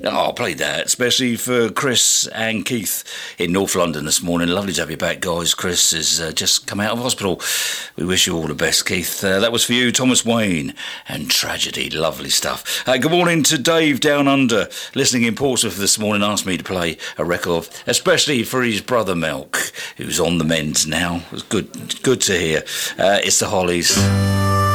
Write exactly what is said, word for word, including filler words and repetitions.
Oh, I played that, especially for Chris and Keith in North London this morning. Lovely to have you back, guys. Chris has uh, just come out of hospital. We wish you all the best, Keith. Uh, that was for you, Thomas Wayne and Tragedy. Lovely stuff. Uh, good morning to Dave down under, listening in Portsmouth this morning. Asked me to play a record, especially for his brother Melk, who's on the mend now. It was good, good to hear. Uh, it's the Hollies.